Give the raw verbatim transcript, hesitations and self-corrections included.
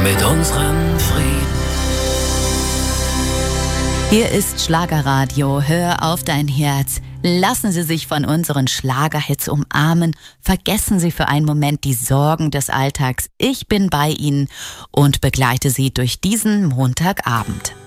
mit unserem Frieden. Hier ist Schlagerradio. Hör auf dein Herz. Lassen Sie sich von unseren Schlagerhits umarmen. Vergessen Sie für einen Moment die Sorgen des Alltags. Ich bin bei Ihnen und begleite Sie durch diesen Montagabend.